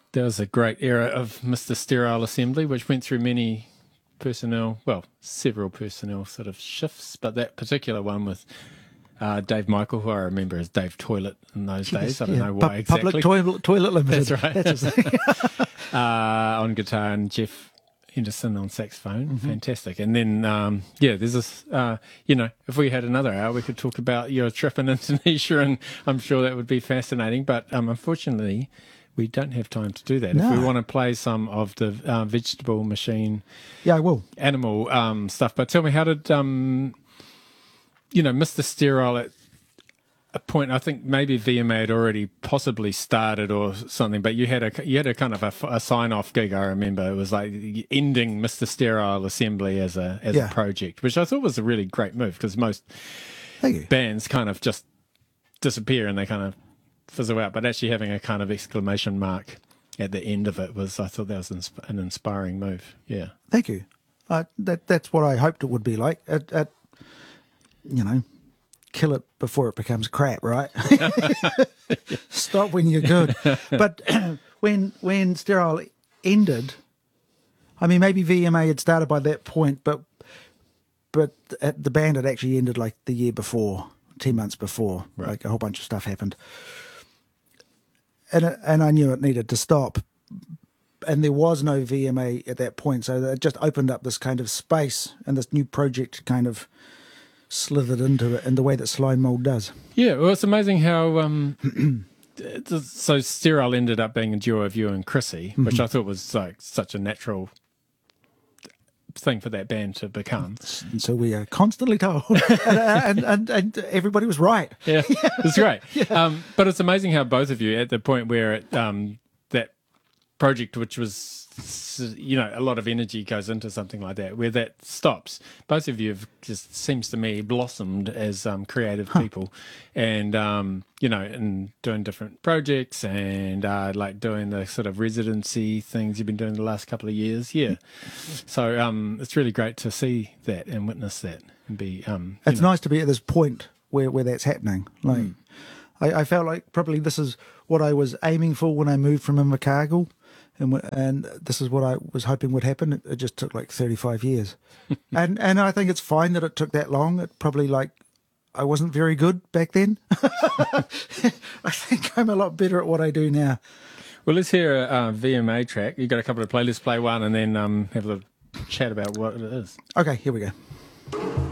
There was a great era of Mr. Sterile Assembly, which went through several personnel sort of shifts, but that particular one with Dave Michael, who I remember as Dave Toilet in those days. I don't know why exactly. Public Toilet Limited. That's right. That's his thing. On guitar, and Jeff Henderson on saxophone. Fantastic. And then, there's this, if we had another hour, we could talk about your trip in Indonesia, and I'm sure that would be fascinating. But unfortunately, we don't have time to do that. No. If we want to play some of the Vegetable Machine, Yeah, I will. animal stuff. But tell me, how did, Mr. Sterile at a point, I think maybe VMA had already possibly started or something, but you had a kind of a sign-off gig. I remember it was like ending Mr. Sterile Assembly as a project, which I thought was a really great move, because most Thank you. bands kind of just disappear and they kind of fizzle out. But actually having a kind of exclamation mark at the end of it I thought that was an inspiring move. Yeah. Thank you. That's what I hoped it would be like. Kill it before it becomes crap, right? Stop when you're good. But when Sterile ended, I mean, maybe VMA had started by that point, but the band had actually ended like the year before, 10 months before. Right. Like a whole bunch of stuff happened. And I knew it needed to stop. And there was no VMA at that point, so it just opened up this kind of space, and this new project kind of slithered into it in the way that Slime Mold does. Yeah, well, it's amazing how so Sterile ended up being a duo of you and Chrissy, which I thought was like such a natural thing for that band to become. And so we are constantly told, and everybody was right. Yeah, it's great. But it's amazing how both of you, at the point where that project, which was, a lot of energy goes into something like that, where that stops, both of you have just, seems to me, blossomed as creative people, and and doing different projects, and like doing the sort of residency things you've been doing the last couple of years. So it's really great to see that and witness that, and be it's nice to be at this point where that's happening. Like I felt like probably this is what I was aiming for when I moved from Invercargill. And this is what I was hoping would happen. It just took like 35 years. and I think it's fine that it took that long. It probably, I wasn't very good back then. I think I'm a lot better at what I do now. Well, let's hear a VMA track. You've got a couple of playlists, play one, and then have a little chat about what it is. Okay, here we go.